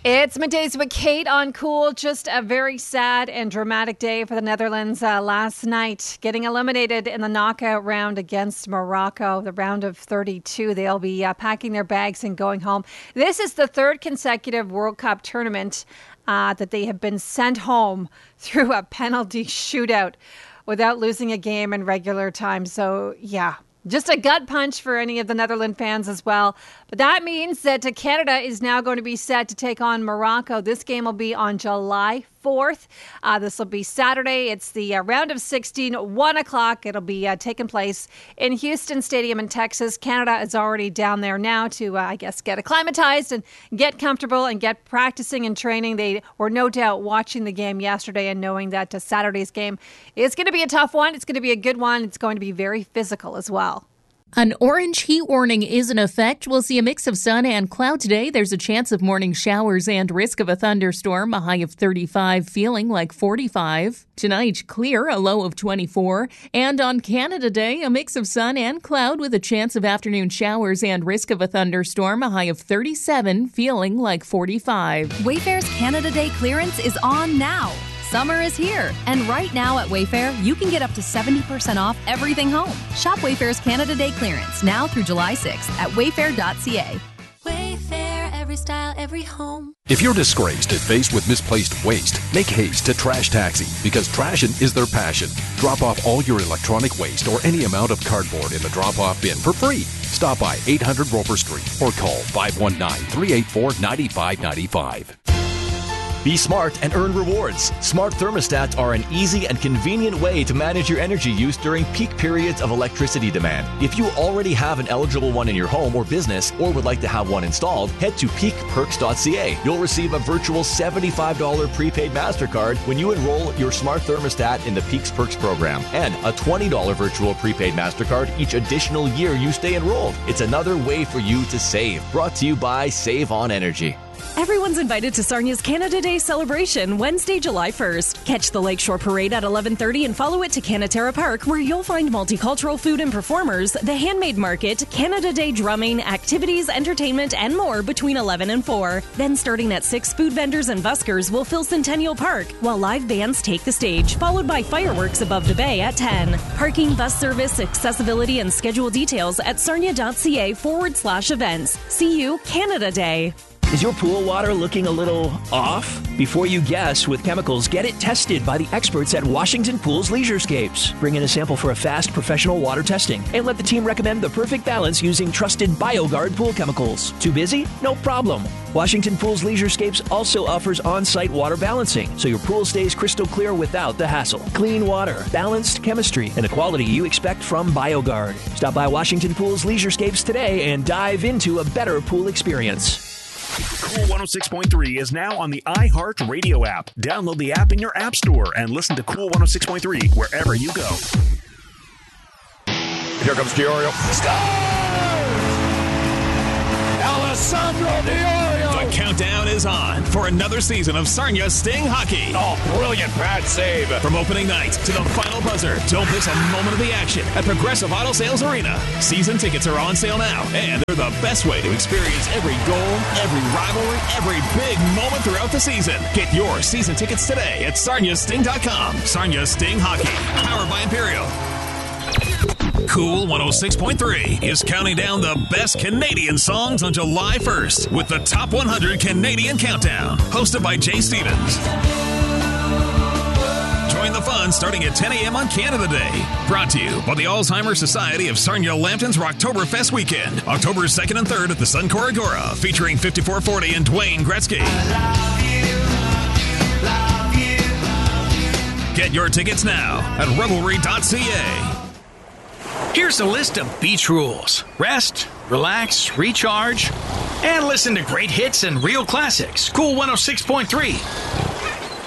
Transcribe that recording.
It's Middays with Kate on Cool. Just a very sad and dramatic day for the Netherlands last night, getting eliminated in the knockout round against Morocco, the round of 32. They'll be packing their bags and going home. This is the third consecutive World Cup tournament that they have been sent home through a penalty shootout without losing a game in regular time. So, yeah. Just a gut punch for any of the Netherlands fans as well. But that means that Canada is now going to be set to take on Morocco. This game will be on July 4th. This will be Saturday. It's the round of 16, 1 o'clock. It'll be taking place in Houston Stadium in Texas. Canada is already down there now to, get acclimatized and get comfortable and get practicing and training. They were no doubt watching the game yesterday and knowing that Saturday's game is going to be a tough one. It's going to be a good one. It's going to be very physical as well. An orange heat warning is in effect. We'll see a mix of sun and cloud today. There's a chance of morning showers and risk of a thunderstorm, a high of 35, feeling like 45. Tonight, clear, a low of 24. And on Canada Day, a mix of sun and cloud with a chance of afternoon showers and risk of a thunderstorm, a high of 37, feeling like 45. Wayfair's Canada Day clearance is on now. Summer is here, and right now at Wayfair, you can get up to 70% off everything home. Shop Wayfair's Canada Day clearance now through July 6th at wayfair.ca. Wayfair, every style, every home. If you're disgraced and faced with misplaced waste, make haste to Trash Taxi, because trashing is their passion. Drop off all your electronic waste or any amount of cardboard in the drop-off bin for free. Stop by 800 Roper Street or call 519-384-9595. Be smart and earn rewards. Smart thermostats are an easy and convenient way to manage your energy use during peak periods of electricity demand. If you already have an eligible one in your home or business, or would like to have one installed, head to peakperks.ca. You'll receive a virtual $75 prepaid MasterCard when you enroll your smart thermostat in the Peaks Perks program, and a $20 virtual prepaid MasterCard each additional year you stay enrolled. It's another way for you to save. Brought to you by Save on Energy. Everyone's invited to Sarnia's Canada Day celebration Wednesday, July 1st. Catch the Lakeshore Parade at 11:30 and follow it to Canaterra Park, where you'll find multicultural food and performers, the Handmade Market, Canada Day drumming, activities, entertainment, and more between 11 and 4. Then starting at 6, food vendors and buskers will fill Centennial Park, while live bands take the stage, followed by fireworks above the bay at 10. Parking, bus service, accessibility, and schedule details at sarnia.ca/events. See you Canada Day. Is your pool water looking a little off? Before you guess with chemicals, get it tested by the experts at Washington Pools Leisurescapes. Bring in a sample for a fast, professional water testing and let the team recommend the perfect balance using trusted BioGuard pool chemicals. Too busy? No problem. Washington Pools Leisurescapes also offers on-site water balancing, so your pool stays crystal clear without the hassle. Clean water, balanced chemistry, and the quality you expect from BioGuard. Stop by Washington Pools Leisurescapes today and dive into a better pool experience. Cool 106.3 is now on the iHeart Radio app. Download the app in your app store and listen to Cool 106.3 wherever you go. Here comes Diorio. Alessandro Diorio! The countdown is on for another season of Sarnia Sting Hockey. Oh, brilliant pad save. From opening night to the final buzzer, don't miss a moment of the action at Progressive Auto Sales Arena. Season tickets are on sale now, and they're the best way to experience every goal, every rivalry, every big moment throughout the season. Get your season tickets today at sarniasting.com. Sarnia Sting Hockey, powered by Imperial. Cool 106.3 is counting down the best Canadian songs on July 1st with the Top 100 Canadian Countdown, hosted by Jay Stevens. Join the fun starting at 10 a.m. on Canada Day. Brought to you by the Alzheimer's Society of Sarnia Lambton's Rocktoberfest weekend, October 2nd and 3rd at the Suncor Agora, featuring 5440 and Dwayne Gretzky. Get your tickets now at revelry.ca. Here's a list of beach rules. Rest, relax, recharge, and listen to great hits and real classics. Cool 106.3.